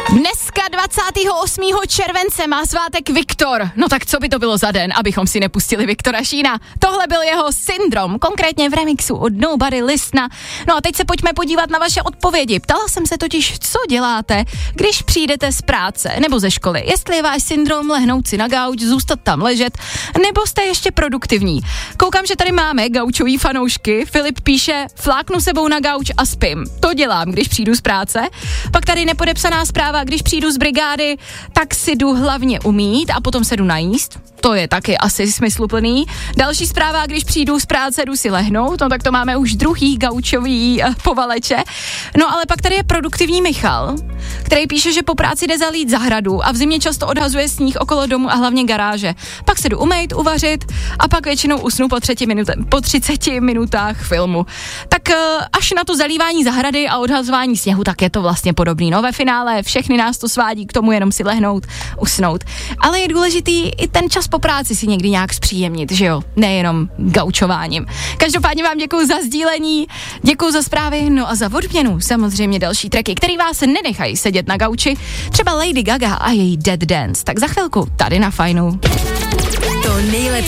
Dneska 28. července má svátek Viktor. No tak co by to bylo za den, abychom si nepustili Viktora Šína. Tohle byl jeho Syndrom, konkrétně v remixu od Nobody Listna. No a teď se pojďme podívat na vaše odpovědi. Ptala jsem se totiž, co děláte, když přijdete z práce nebo ze školy. Jestli je váš syndrom lehnout si na gauč, zůstat tam ležet, nebo jste ještě produktivní. Koukám, že tady máme gaučový fanoušky. Filip píše, fláknu sebou na gauč a spím. To dělám, když přijdu z práce. Pak tady nepodepsaná zpráva, když přijdu z brigády, tak si jdu hlavně umýt a potom se jdu najíst. To je taky asi smysluplný. Další zpráva, když přijdu z práce, jdu si lehnout, no tak to máme už druhý gaučový povaleče. No ale pak tady je produktivní Michal, který píše, že po práci jde zalít zahradu a v zimě často odhazuje sníh okolo domu a hlavně garáže. Pak se jdu umýt, uvařit a pak většinou usnu po 30 minutách filmu. Tak až na to zalívání zahrady a odhazování sněhu, tak je to vlastně podobný. No ve finále všechny nás to svádí k tomu jenom si lehnout, usnout. Ale je důležitý i ten čas po práci si někdy nějak zpříjemnit, že jo? Nejenom gaučováním. Každopádně vám děkuju za sdílení, děkuju za zprávy, no a za odměnu samozřejmě další tracky, který vás nenechají sedět na gauči, třeba Lady Gaga a její Dead Dance. Tak za chvilku tady na Fajnu. To nejlepší